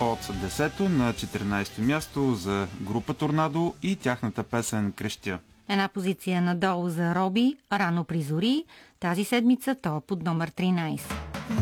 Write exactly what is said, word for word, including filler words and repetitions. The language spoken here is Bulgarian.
от десето на четиринайсето място за група Торнадо и тяхната песен "Крещя". Една позиция надолу за Роби, "Рано при зори". Тази седмица то е под номер тринайсет.